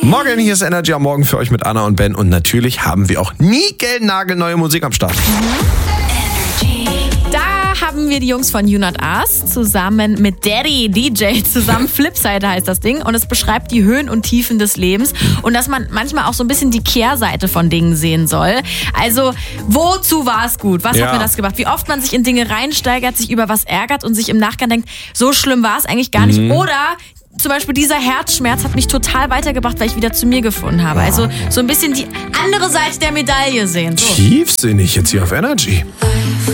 Morgen, hier ist Energy am Morgen für euch mit Anna und Ben. Und natürlich haben wir auch niegelnagelneue Musik am Start. Da haben wir die Jungs von You Not Us zusammen mit Daddy DJ zusammen. Flipside heißt das Ding. Und es beschreibt die Höhen und Tiefen des Lebens. Und dass man manchmal auch so ein bisschen die Kehrseite von Dingen sehen soll. Also, wozu war es gut? Was hat mir das gebracht? Wie oft man sich in Dinge reinsteigert, sich über was ärgert und sich im Nachgang denkt, so schlimm war es eigentlich gar nicht. Oder zum Beispiel dieser Herzschmerz hat mich total weitergebracht, weil ich wieder zu mir gefunden habe. Also so ein bisschen die andere Seite der Medaille sehen. So. Tiefsinnig jetzt hier auf Energy.